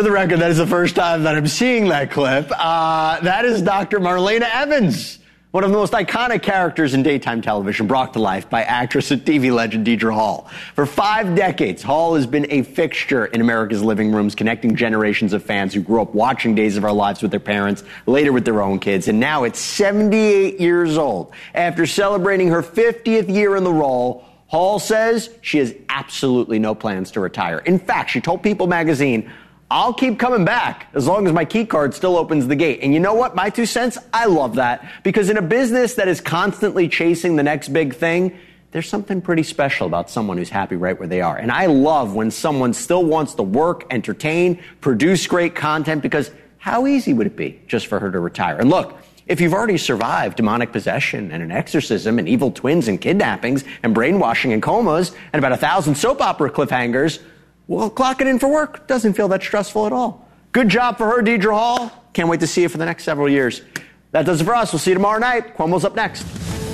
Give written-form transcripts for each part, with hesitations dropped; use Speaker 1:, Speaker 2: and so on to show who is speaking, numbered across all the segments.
Speaker 1: the record, that is the first time that I'm seeing that clip. That is Dr. Marlena Evans, one of the most iconic characters in daytime television, brought to life by actress and TV legend Deidre Hall. For 5 decades, Hall has been a fixture in America's living rooms, connecting generations of fans who grew up watching Days of Our Lives with their parents, later with their own kids. And now at 78 years old, after celebrating her 50th year in the role, Hall says she has absolutely no plans to retire. In fact, she told People magazine, "I'll keep coming back as long as my key card still opens the gate." And you know what? My 2 cents, I love that. Because in a business that is constantly chasing the next big thing, there's something pretty special about someone who's happy right where they are. And I love when someone still wants to work, entertain, produce great content, because how easy would it be just for her to retire? And look, if you've already survived demonic possession and an exorcism and evil twins and kidnappings and brainwashing and comas and about 1,000 soap opera cliffhangers, well, clocking in for work doesn't feel that stressful at all. Good job for her, Deidre Hall. Can't wait to see you for the next several years. That does it for us. We'll see you tomorrow night. Cuomo's up next.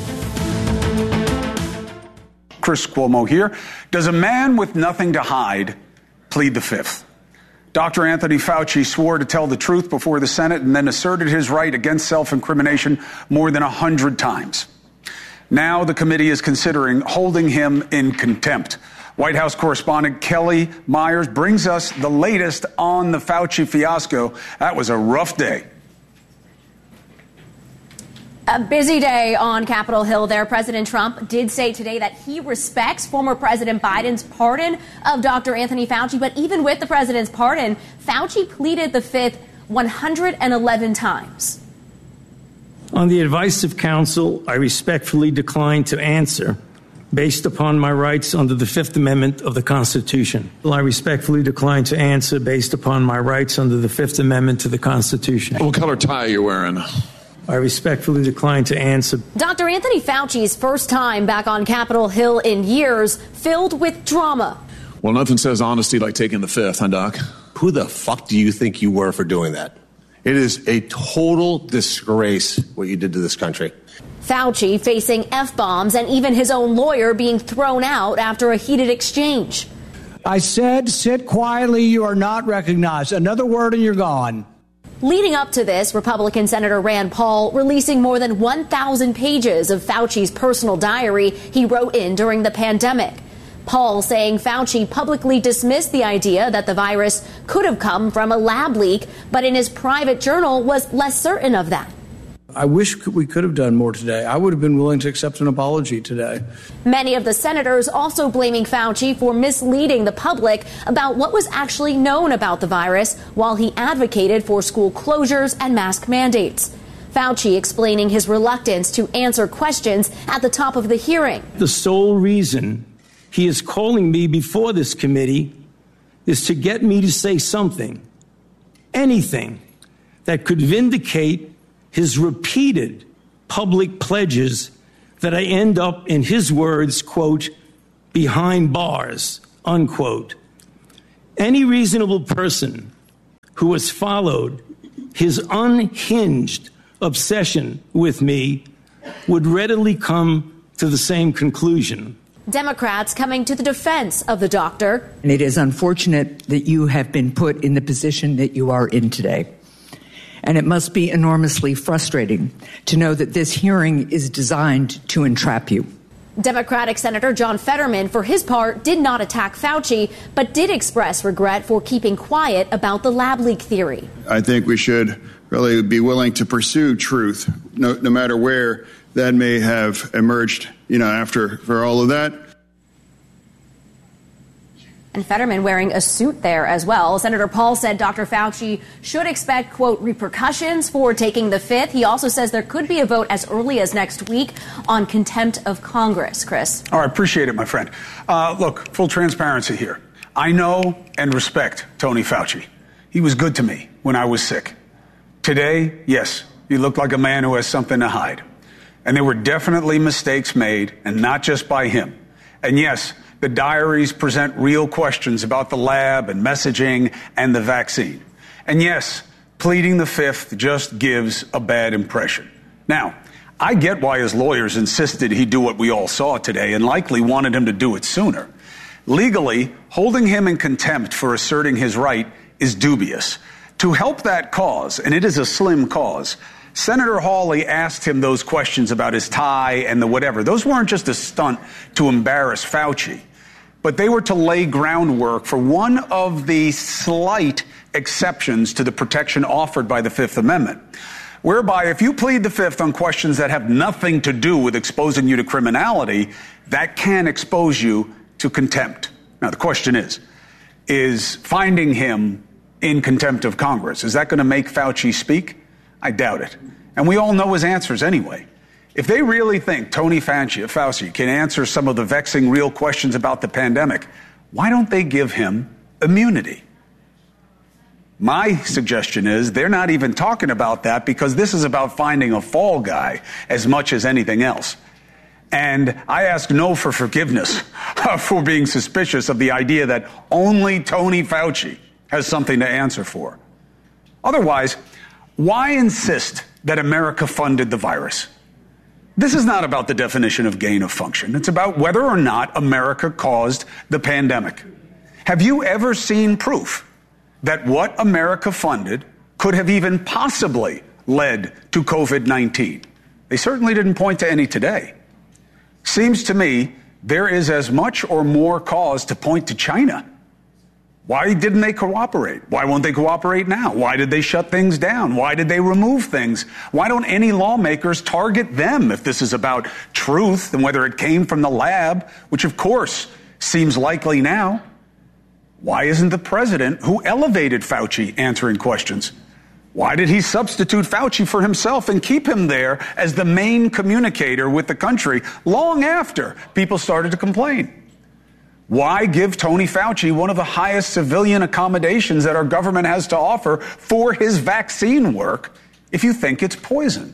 Speaker 2: Chris Cuomo here. Does a man with nothing to hide plead the fifth? Dr. Anthony Fauci swore to tell the truth before the Senate and then asserted his right against self-incrimination more than 100 times. Now the committee is considering holding him in contempt. White House correspondent Kelly Myers brings us the latest on the Fauci fiasco. That was a rough day.
Speaker 3: A busy day on Capitol Hill there. President Trump did say today that he respects former President Biden's pardon of Dr. Anthony Fauci. But even with the president's pardon, Fauci pleaded the fifth 111 times.
Speaker 4: On the advice of counsel, I respectfully decline to answer based upon my rights under the Fifth Amendment of the Constitution. I respectfully decline to answer based upon my rights under the Fifth Amendment to the Constitution.
Speaker 5: What color tie are you wearing?
Speaker 4: I respectfully decline to answer.
Speaker 3: Dr. Anthony Fauci's first time back on Capitol Hill in years, filled with drama.
Speaker 5: Well, nothing says honesty like taking the fifth, huh, Doc?
Speaker 6: Who the fuck do you think you were for doing that? It is a total disgrace what you did to this country.
Speaker 3: Fauci facing F-bombs and even his own lawyer being thrown out after a heated exchange.
Speaker 7: I said, sit quietly, you are not recognized. Another word and you're gone.
Speaker 3: Leading up to this, Republican Senator Rand Paul releasing more than 1,000 pages of Fauci's personal diary he wrote in during the pandemic. Paul saying Fauci publicly dismissed the idea that the virus could have come from a lab leak, but in his private journal was less certain of that.
Speaker 7: I wish we could have done more today. I would have been willing to accept an apology today.
Speaker 3: Many of the senators also blaming Fauci for misleading the public about what was actually known about the virus while he advocated for school closures and mask mandates. Fauci explaining his reluctance to answer questions at the top of the hearing.
Speaker 4: The sole reason he is calling me before this committee is to get me to say something, anything, that could vindicate his repeated public pledges that I end up, in his words, quote, behind bars, unquote. Any reasonable person who has followed his unhinged obsession with me would readily come to the same conclusion.
Speaker 3: Democrats coming to the defense of the doctor.
Speaker 8: And it is unfortunate that you have been put in the position that you are in today. And it must be enormously frustrating to know that this hearing is designed to entrap you.
Speaker 3: Democratic Senator John Fetterman, for his part, did not attack Fauci, but did express regret for keeping quiet about the lab leak theory.
Speaker 9: I think we should really be willing to pursue truth, no matter where that may have emerged, for all of that.
Speaker 3: And Fetterman wearing a suit there as well. Senator Paul said Dr. Fauci should expect, quote, repercussions for taking the fifth. He also says there could be a vote as early as next week on contempt of Congress. Chris.
Speaker 2: All right, appreciate it, my friend. Look, full transparency here. I know and respect Tony Fauci. He was good to me when I was sick. Today, yes, he looked like a man who has something to hide. And there were definitely mistakes made, and not just by him. And yes, the diaries present real questions about the lab and messaging and the vaccine. And yes, pleading the fifth just gives a bad impression. Now, I get why his lawyers insisted he do what we all saw today and likely wanted him to do it sooner. Legally, holding him in contempt for asserting his right is dubious. To help that cause, and it is a slim cause, Senator Hawley asked him those questions about his tie and the whatever. Those weren't just a stunt to embarrass Fauci, but they were to lay groundwork for one of the slight exceptions to the protection offered by the Fifth Amendment, whereby if you plead the Fifth on questions that have nothing to do with exposing you to criminality, that can expose you to contempt. Now, the question is finding him in contempt of Congress, is that going to make Fauci speak? I doubt it. And we all know his answers anyway. If they really think Tony Fauci can answer some of the vexing real questions about the pandemic, why don't they give him immunity? My suggestion is they're not even talking about that because this is about finding a fall guy as much as anything else. And I ask no for forgiveness for being suspicious of the idea that only Tony Fauci has something to answer for. Otherwise, why insist that America funded the virus? This is not about the definition of gain of function. It's about whether or not America caused the pandemic. Have you ever seen proof that what America funded could have even possibly led to COVID-19? They certainly didn't point to any today. Seems to me there is as much or more cause to point to China. Why didn't they cooperate? Why won't they cooperate now? Why did they shut things down? Why did they remove things? Why don't any lawmakers target them if this is about truth and whether it came from the lab, which of course seems likely now? Why isn't the president who elevated Fauci answering questions? Why did he substitute Fauci for himself and keep him there as the main communicator with the country long after people started to complain? Why give Tony Fauci one of the highest civilian accommodations that our government has to offer for his vaccine work if you think it's poison?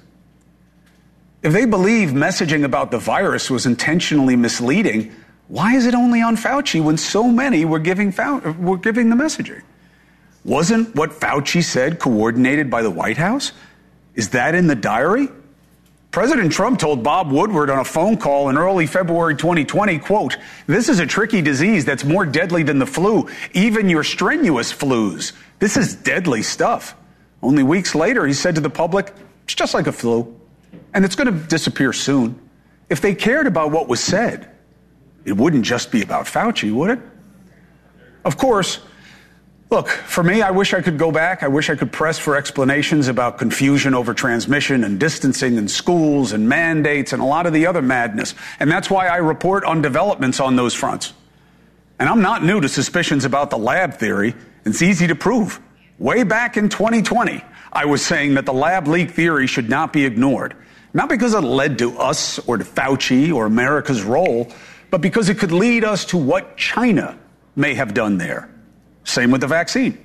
Speaker 2: If they believe messaging about the virus was intentionally misleading, why is it only on Fauci when so many were giving the messaging? Wasn't what Fauci said coordinated by the White House? Is that in the diary? President Trump told Bob Woodward on a phone call in early February 2020, quote, "This is a tricky disease that's more deadly than the flu, even your strenuous flus. This is deadly stuff." Only weeks later, he said to the public, "It's just like a flu, and it's going to disappear soon." If they cared about what was said, it wouldn't just be about Fauci, would it? Of course, look, for me, I wish I could go back. I wish I could press for explanations about confusion over transmission and distancing in schools and mandates and a lot of the other madness. And that's why I report on developments on those fronts. And I'm not new to suspicions about the lab theory. It's easy to prove. Way back in 2020, I was saying that the lab leak theory should not be ignored. Not because it led to us or to Fauci or America's role, but because it could lead us to what China may have done there. Same with the vaccine.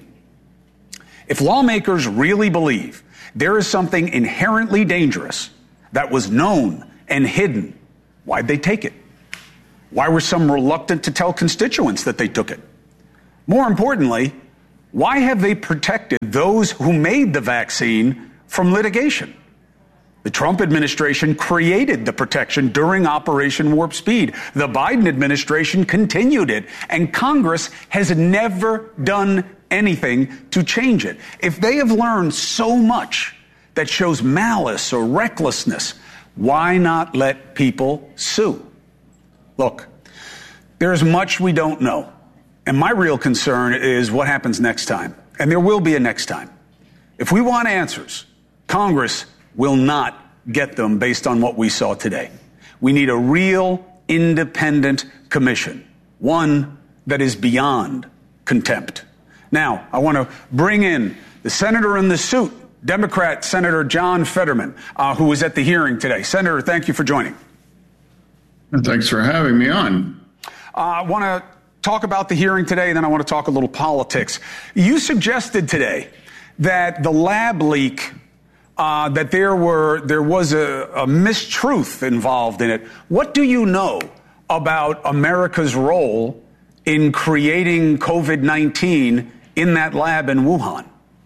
Speaker 2: If lawmakers really believe there is something inherently dangerous that was known and hidden, why'd they take it? Why were some reluctant to tell constituents that they took it? More importantly, why have they protected those who made the vaccine from litigation? The Trump administration created the protection during Operation Warp Speed. The Biden administration continued it, and Congress has never done anything to change it. If they have learned so much that shows malice or recklessness, why not let people sue? Look, there's much we don't know, and my real concern is what happens next time, and there will be a next time. If we want answers, Congress will not get them based on what we saw today. We need a real independent commission, one that is beyond contempt. Now, I want to bring in the senator in the suit, Democrat Senator John Fetterman, who was at the hearing today. Senator, thank you for joining.
Speaker 9: Thanks for having me on.
Speaker 2: I want to talk about the hearing today, and then I want to talk a little politics. You suggested today that the lab leak, that there was a mistruth involved in it. What do you know about America's role in creating COVID-19 in that lab in Wuhan?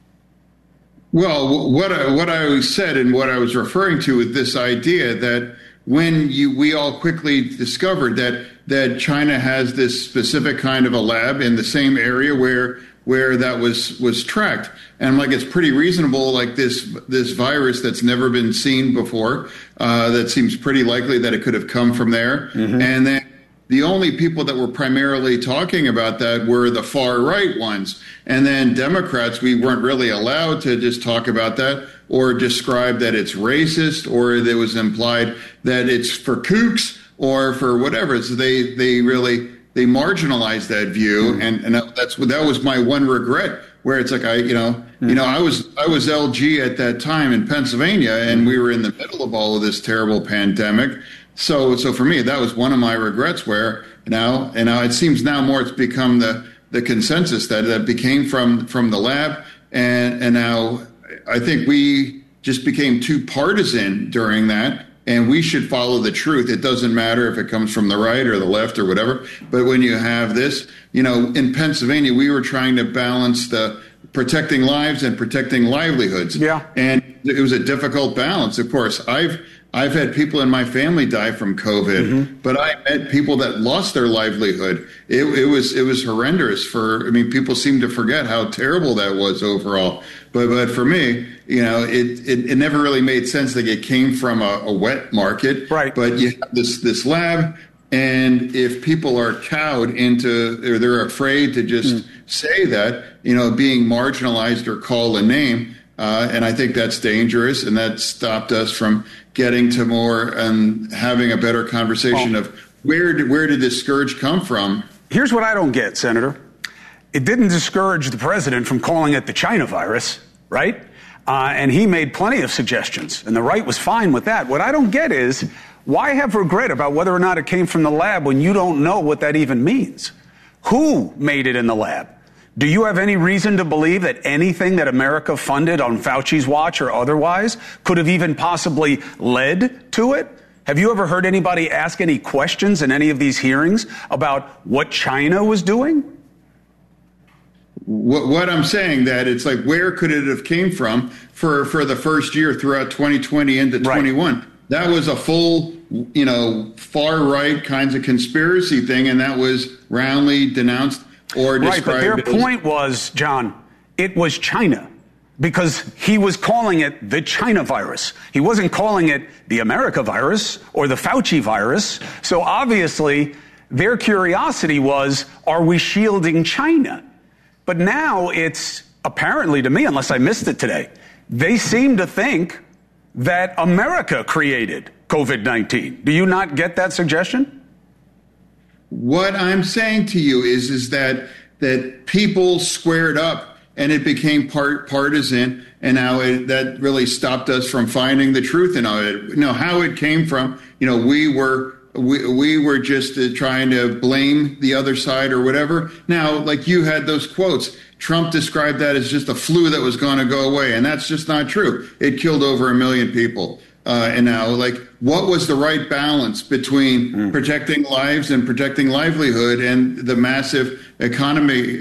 Speaker 9: Well, what I said and what I was referring to with this idea that when we all quickly discovered that China has this specific kind of a lab in the same area where where that was tracked. And I'm like, it's pretty reasonable, like this virus that's never been seen before, that seems pretty likely that it could have come from there. Mm-hmm. And then the only people that were primarily talking about that were the far right ones. And then Democrats, we weren't really allowed to just talk about that or describe that it's racist, or it was implied that it's for kooks or for whatever. So they marginalized that view, and that was my one regret. Where it's like I was LG at that time in Pennsylvania, and we were in the middle of all of this terrible pandemic. So for me, that was one of my regrets. Where now it seems now more it's become the consensus that became from the lab, and now I think we just became too partisan during that. And we should follow the truth. It doesn't matter if it comes from the right or the left or whatever. But when you have this, in Pennsylvania, we were trying to balance the protecting lives and protecting livelihoods. Yeah. And it was a difficult balance. Of course, I've had people in my family die from COVID, mm-hmm. but I met people that lost their livelihood. It was horrendous. People seem to forget how terrible that was overall. But for me, it never really made sense that it came from a wet market. Right. But you have this lab, and if people are cowed into, or they're afraid to just say that, being marginalized or call a name, and I think that's dangerous, and that stopped us from getting to more and having a better conversation of where did this scourge come from?
Speaker 2: Here's what I don't get, Senator. It didn't discourage the president from calling it the China virus, right? And he made plenty of suggestions, and the right was fine with that. What I don't get is, why have regret about whether or not it came from the lab when you don't know what that even means? Who made it in the lab? Do you have any reason to believe that anything that America funded on Fauci's watch or otherwise could have even possibly led to it? Have you ever heard anybody ask any questions in any of these hearings about what China was doing?
Speaker 9: What I'm saying, that it's like, where could it have came from for the first year throughout 2020 into 21? Right. That was a full, far right kinds of conspiracy thing, and that was roundly denounced or described.
Speaker 2: Right, but their point was, John, it was China, because he was calling it the China virus. He wasn't calling it the America virus or the Fauci virus. So obviously, their curiosity was, are we shielding China? But now it's apparently, to me, unless I missed it today, they seem to think that America created COVID-19. Do you not get that suggestion?
Speaker 9: What I'm saying to you is that people squared up and it became partisan, and now that really stopped us from finding the truth in it. How it came from. We were just trying to blame the other side or whatever. Now, like you had those quotes, Trump described that as just a flu that was going to go away, and that's just not true. It killed over 1 million people. And now, what was the right balance between protecting lives and protecting livelihood and the massive economy,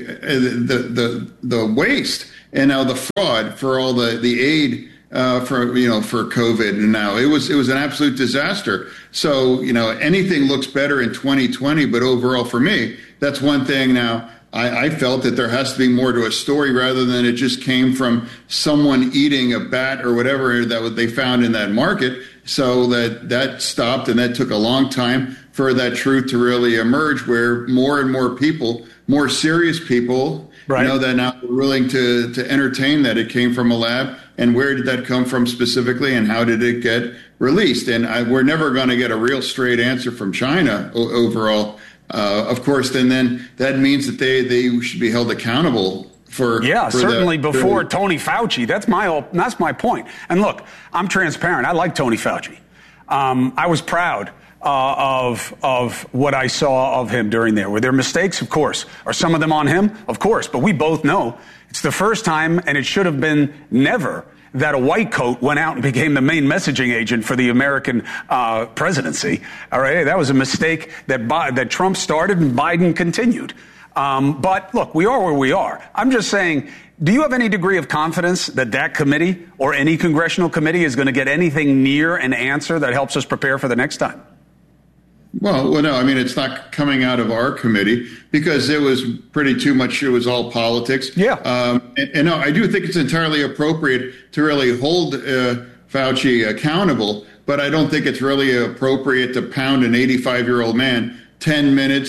Speaker 9: the waste, and now the fraud for all the aid for COVID? And now it was an absolute disaster. So anything looks better in 2020, but overall for me, that's one thing. Now I felt that there has to be more to a story rather than it just came from someone eating a bat or whatever that they found in that market. So that stopped, and that took a long time for that truth to really emerge, where more and more people, more serious people, that now are willing to entertain that it came from a lab. And where did that come from specifically, and how did it get released? And we're never going to get a real straight answer from China overall. Of course, then that means that they should be held accountable for. Yeah,
Speaker 2: certainly before Tony Fauci. That's my point. And look, I'm transparent. I like Tony Fauci. I was proud of what I saw of him during there. Were there mistakes? Of course. Are some of them on him? Of course. But we both know it's the first time, and it should have been never, that a white coat went out and became the main messaging agent for the American presidency. All right, that was a mistake that Trump started and Biden continued. But look, we are where we are. I'm just saying, do you have any degree of confidence that committee or any congressional committee is going to get anything near an answer that helps us prepare for the next time?
Speaker 9: Well, no, I mean, it's not coming out of our committee because it was it was all politics.
Speaker 2: Yeah.
Speaker 9: And no, I do think it's entirely appropriate to really hold Fauci accountable, but I don't think it's really appropriate to pound an 85-year-old man 10 minutes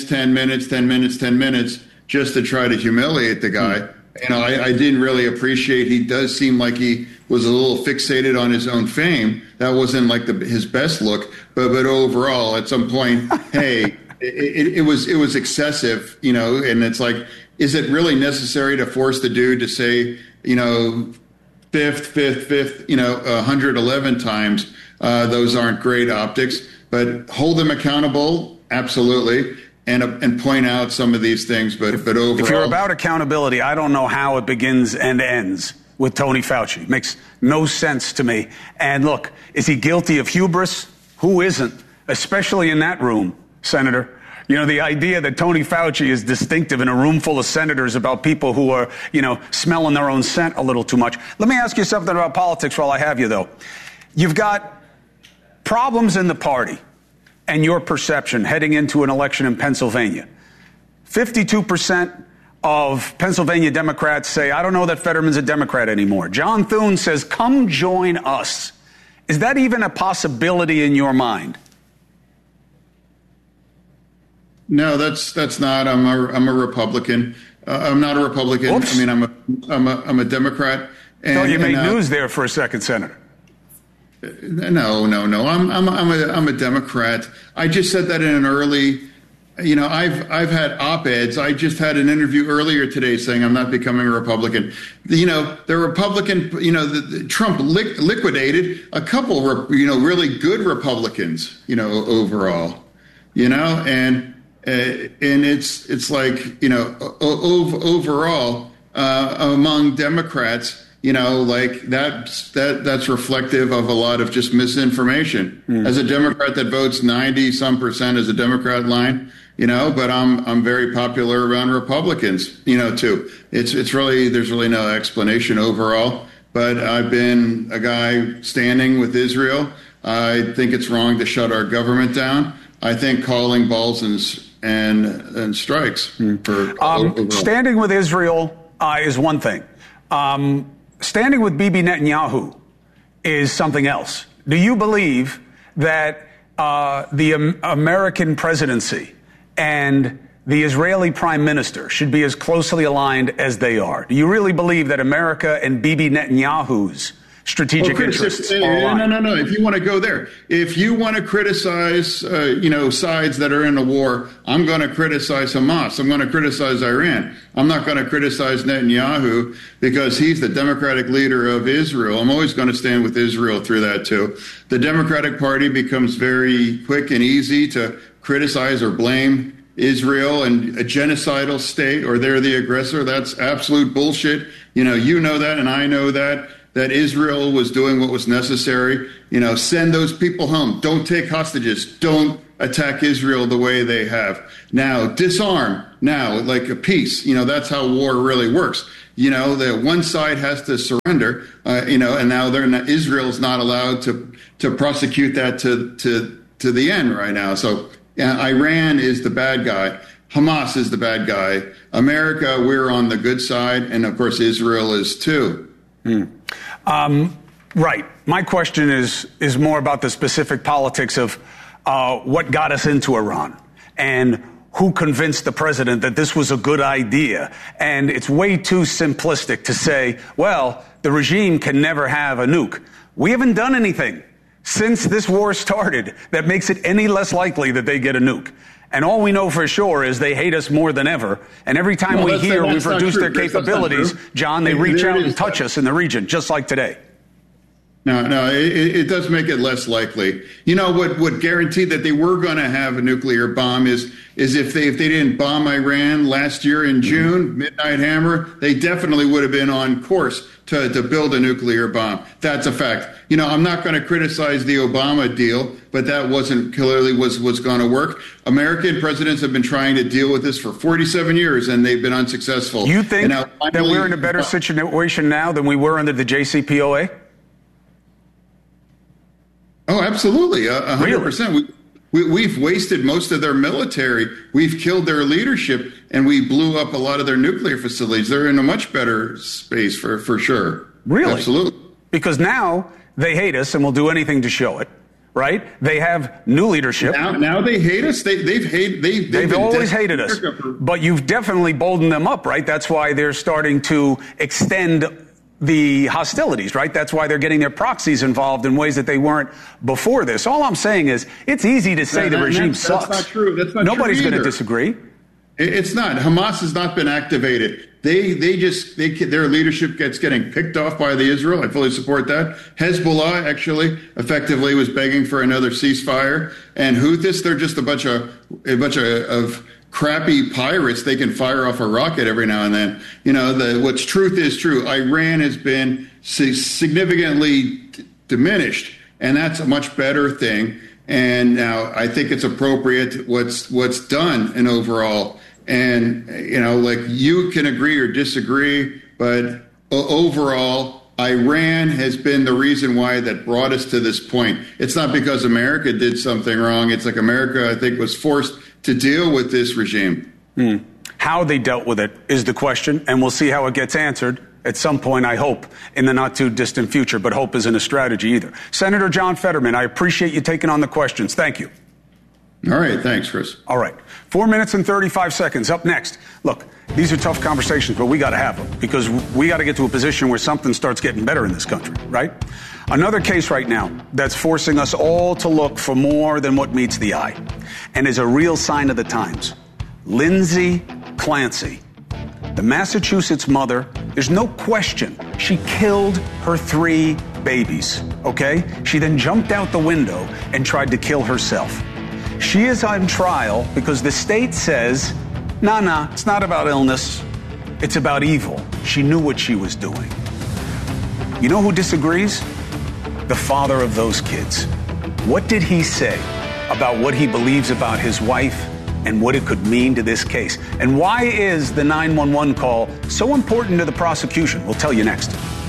Speaker 9: just to try to humiliate the guy. I didn't really appreciate. He does seem like he was a little fixated on his own fame. That wasn't like his best look, but overall, at some point, hey, it was excessive, And it's like, is it really necessary to force the dude to say, fifth, 111 times? Those aren't great optics, but hold them accountable, absolutely. And point out some of these things, but overall,
Speaker 2: if you're about accountability, I don't know how it begins and ends with Tony Fauci. It makes no sense to me. And look, is he guilty of hubris? Who isn't? Especially in that room, Senator. The idea that Tony Fauci is distinctive in a room full of senators about people who are, smelling their own scent a little too much. Let me ask you something about politics while I have you, though. You've got problems in the party and your perception heading into an election in Pennsylvania. 52% of Pennsylvania Democrats say, I don't know that Fetterman's a Democrat anymore. John Thune says, come join us. Is that even a possibility in your mind?
Speaker 9: No, that's not. I'm a Republican. I'm not a Republican.
Speaker 2: Oops.
Speaker 9: I mean, I'm a Democrat.
Speaker 2: And, thought you made news there for a second, Senator.
Speaker 9: No. I'm a Democrat. I just said that in an early, I've had op-eds. I just had an interview earlier today saying I'm not becoming a Republican. The Republican, Trump liquidated a couple, really good Republicans, overall, and it's like, overall, among Democrats, that's reflective of a lot of just misinformation. As a Democrat that votes 90-some% as a Democrat line, but I'm very popular around Republicans, too. It's really, there's really no explanation overall, but I've been a guy standing with Israel. I think it's wrong to shut our government down. I think calling balls and strikes for
Speaker 2: standing with Israel is one thing. Standing with Bibi Netanyahu is something else. Do you believe that the American presidency and the Israeli prime minister should be as closely aligned as they are? Do you really believe that America and Bibi Netanyahu's strategic interests are aligned?
Speaker 9: No. If you want to go there, if you want to criticize, sides that are in a war, I'm going to criticize Hamas. I'm going to criticize Iran. I'm not going to criticize Netanyahu because he's the Democratic leader of Israel. I'm always going to stand with Israel through that, too. The Democratic Party becomes very quick and easy to criticize or blame Israel and a genocidal state, or they're the aggressor. That's absolute bullshit. You know that, and I know that Israel was doing what was necessary. Send those people home. Don't take hostages. Don't attack Israel the way they have. Now, disarm. Now, like a peace. That's how war really works. The one side has to surrender, and now Israel's not allowed to prosecute that to the end right now. So Iran is the bad guy. Hamas is the bad guy. America, we're on the good side. And, of course, Israel is too.
Speaker 2: Right. My question is more about the specific politics of what got us into Iran and who convinced the president that this was a good idea. And it's way too simplistic to say, well, the regime can never have a nuke. We haven't done anything since this war started that makes it any less likely that they get a nuke. And all we know for sure is they hate us more than ever. And every time we hear we've reduced their capabilities, John, they reach out and touch us in the region, just like today.
Speaker 9: No, it does make it less likely. What guaranteed that they were going to have a nuclear bomb is if they didn't bomb Iran last year in June, Midnight Hammer, they definitely would have been on course to build a nuclear bomb. That's a fact. I'm not going to criticize the Obama deal, but that wasn't clearly was going to work. American presidents have been trying to deal with this for 47 years, and they've been unsuccessful.
Speaker 2: You think that we're in a better situation now than we were under the JCPOA?
Speaker 9: Oh, absolutely. 100%. We've wasted most of their military. We've killed their leadership, and we blew up a lot of their nuclear facilities. They're in a much better space for sure.
Speaker 2: Really?
Speaker 9: Absolutely.
Speaker 2: Because now they hate us and will do anything to show it, right? They have new leadership.
Speaker 9: Now they hate us. They've
Speaker 2: always hated us. But you've definitely boldened them up, right? That's why they're starting to extend the hostilities, right? That's why they're getting their proxies involved in ways that they weren't before this. All I'm saying is it's easy to say the regime sucks.
Speaker 9: That's not true. That's not
Speaker 2: Nobody's
Speaker 9: true
Speaker 2: going to disagree.
Speaker 9: It's not. Hamas has not been activated. Their leadership getting picked off by the Israel. I fully support that. Hezbollah actually effectively was begging for another ceasefire, and Houthis, they're just a bunch of crappy pirates. They can fire off a rocket every now and then. What's truth is true. Iran has been significantly diminished, and that's a much better thing. And now I think it's appropriate what's done in overall. And, you can agree or disagree, but overall, Iran has been the reason why that brought us to this point. It's not because America did something wrong. It's like America, I think, was forced to deal with this regime.
Speaker 2: How they dealt with it is the question, and we'll see how it gets answered at some point, I hope, in the not-too-distant future. But hope isn't a strategy either. Senator John Fetterman, I appreciate you taking on the questions. Thank you.
Speaker 9: All right. Thanks, Chris.
Speaker 2: All right. 4 minutes and 35 seconds. Up next. Look, these are tough conversations, but we got to have them because we got to get to a position where something starts getting better in this country, right? Another case right now that's forcing us all to look for more than what meets the eye and is a real sign of the times. Lindsay Clancy, the Massachusetts mother, there's no question she killed her 3 babies, okay? She then jumped out the window and tried to kill herself. She is on trial because the state says, nah, it's not about illness. It's about evil. She knew what she was doing. You know who disagrees? The father of those kids. What did he say about what he believes about his wife and what it could mean to this case? And why is the 911 call so important to the prosecution? We'll tell you next.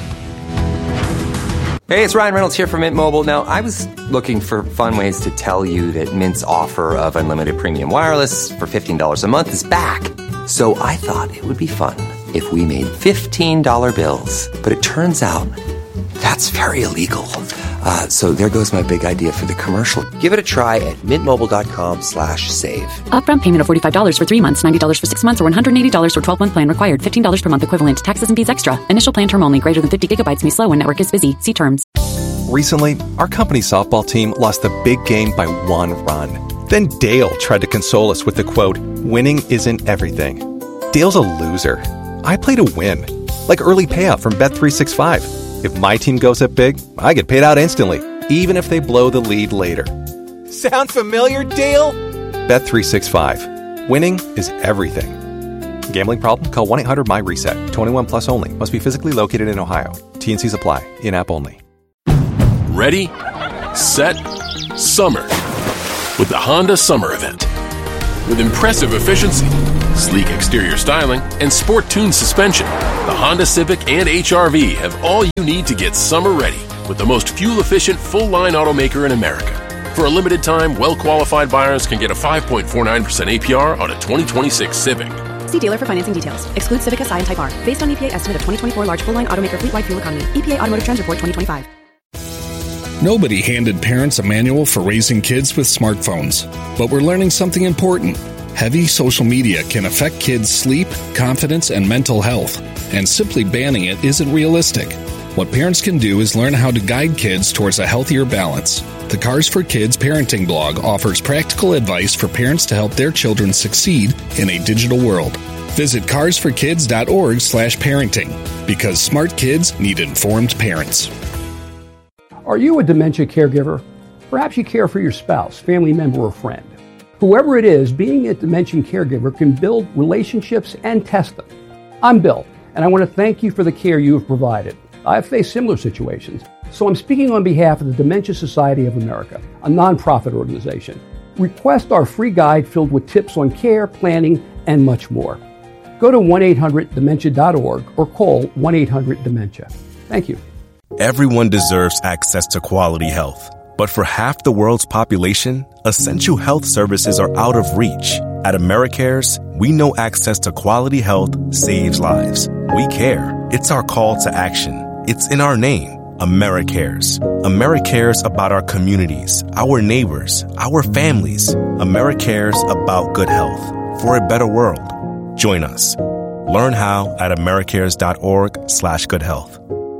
Speaker 10: Hey, it's Ryan Reynolds here from Mint Mobile. Now, I was looking for fun ways to tell you that Mint's offer of unlimited premium wireless for $15 a month is back. So I thought it would be fun if we made $15 bills. But it turns out that's very illegal. So there goes my big idea for the commercial. Give it a try at mintmobile.com/save.
Speaker 11: Upfront payment of $45 for 3 months, $90 for 6 months, or $180 for 12-month plan required. $15 per month equivalent. Taxes and fees extra. Initial plan term only. Greater than 50 gigabytes may slow when network is busy. See terms.
Speaker 12: Recently, our company softball team lost the big game by 1 run. Then Dale tried to console us with the quote, "Winning isn't everything." Dale's a loser. I play to win. Like early payout from Bet365. If my team goes up big, I get paid out instantly, even if they blow the lead later.
Speaker 13: Sound familiar, Dale?
Speaker 12: Bet365. Winning is everything. Gambling problem? Call 1-800-MY-RESET. 21 plus only. Must be physically located in Ohio. T&Cs apply. In-app only.
Speaker 14: Ready, set, summer. With the Honda Summer Event. With impressive efficiency, sleek exterior styling, and sport-tuned suspension, the Honda Civic and HR-V have all you need to get summer ready with the most fuel-efficient full-line automaker in America. For a limited time, well-qualified buyers can get a 5.49% APR on a 2026 Civic.
Speaker 11: See dealer for financing details. Excludes Civic SI and Type R. Based on EPA estimate of 2024 large full-line automaker fleet-wide fuel economy. EPA Automotive Trends Report 2025.
Speaker 15: Nobody handed parents a manual for raising kids with smartphones. But we're learning something important. Heavy social media can affect kids' sleep, confidence, and mental health. And simply banning it isn't realistic. What parents can do is learn how to guide kids towards a healthier balance. The Cars for Kids parenting blog offers practical advice for parents to help their children succeed in a digital world. Visit carsforkids.org/parenting because smart kids need informed parents.
Speaker 16: Are you a dementia caregiver? Perhaps you care for your spouse, family member, or friend. Whoever it is, being a dementia caregiver can build relationships and test them. I'm Bill, and I want to thank you for the care you have provided. I've faced similar situations, so I'm speaking on behalf of the Dementia Society of America, a nonprofit organization. Request our free guide filled with tips on care, planning, and much more. Go to 1-800-DEMENTIA.org or call 1-800-DEMENTIA. Thank you.
Speaker 17: Everyone deserves access to quality health.
Speaker 12: But for half the world's population, essential health services are out of reach. At AmeriCares, we know access to quality health saves lives. We care. It's our call to action. It's in our name, AmeriCares. AmeriCares about our communities, our neighbors, our families. AmeriCares about good health for a better world. Join us. Learn how at americares.org/goodhealth.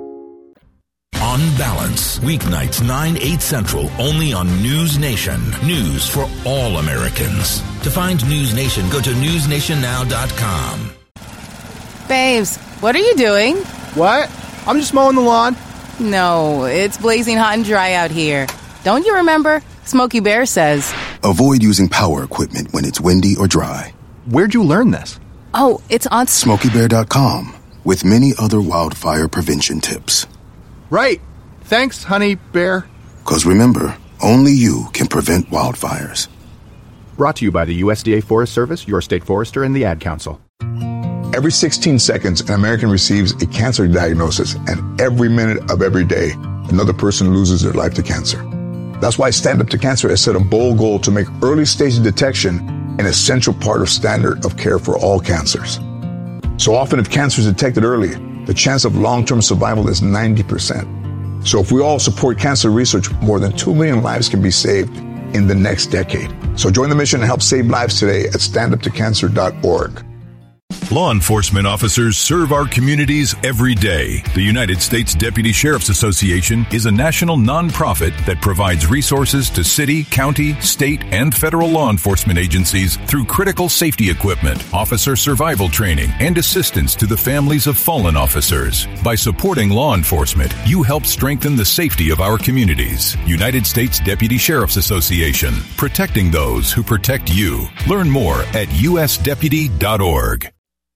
Speaker 17: On Balance, weeknights 9, 8 Central, only on News Nation. News for all Americans. To find News Nation, go to newsnationnow.com.
Speaker 18: Babes, what are you doing?
Speaker 19: What? I'm just mowing the lawn.
Speaker 18: No, it's blazing hot and dry out here. Don't you remember? Smokey Bear says,
Speaker 20: avoid using power equipment when it's windy or dry.
Speaker 19: Where'd you learn this?
Speaker 18: Oh, it's on
Speaker 20: SmokeyBear.com with many other wildfire prevention tips.
Speaker 19: Right. Thanks, honey bear.
Speaker 20: Because remember, only you can prevent wildfires.
Speaker 19: Brought to you by the USDA Forest Service, your state forester, and the Ad Council.
Speaker 21: Every 16 seconds, an American receives a cancer diagnosis, and every minute of every day, another person loses their life to cancer. That's why Stand Up to Cancer has set a bold goal to make early-stage detection an essential part of standard of care for all cancers. So often, if cancer is detected early, the chance of long-term survival is 90%. So if we all support cancer research, more than 2 million lives can be saved in the next decade. So join the mission and help save lives today at standuptocancer.org.
Speaker 22: Law enforcement officers serve our communities every day. The United States Deputy Sheriff's Association is a national nonprofit that provides resources to city, county, state, and federal law enforcement agencies through critical safety equipment, officer survival training, and assistance to the families of fallen officers. By supporting law enforcement, you help strengthen the safety of our communities. United States Deputy Sheriff's Association, protecting those who protect you. Learn more at usdeputy.org.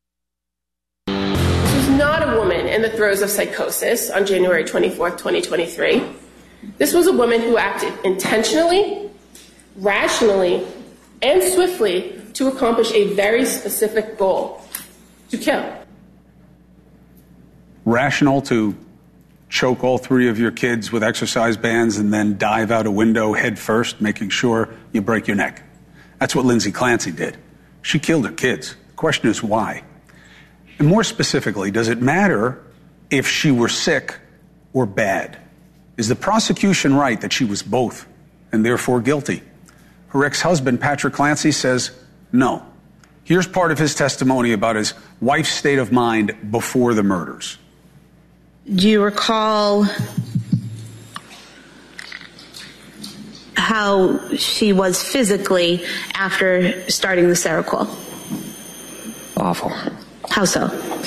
Speaker 23: Not a woman in the throes of psychosis on January 24th, 2023. This was a woman who acted intentionally, rationally, and swiftly to accomplish a very specific goal: to kill.
Speaker 2: Rational to choke all 3 of your kids with exercise bands and then dive out a window head first, making sure you break your neck. That's what Lindsay Clancy did. She killed her kids. The question is why? And more specifically, does it matter if she were sick or bad? Is the prosecution right that she was both and therefore guilty? Her ex-husband, Patrick Clancy, says no. Here's part of his testimony about his wife's state of mind before the murders.
Speaker 24: Do you recall how she was physically after starting the Seroquel?
Speaker 25: Awful.
Speaker 24: How so?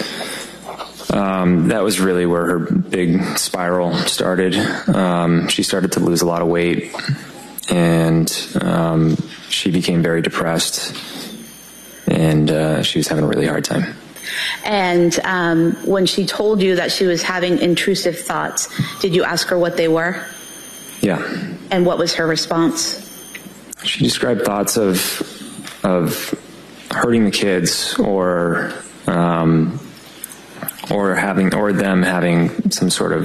Speaker 25: That was really where her big spiral started. She started to lose a lot of weight, and she became very depressed, and she was having a really hard time.
Speaker 24: And when she told you that she was having intrusive thoughts, did you ask her what they were?
Speaker 25: Yeah.
Speaker 24: And what was her response?
Speaker 25: She described thoughts of hurting the kids or them having some sort of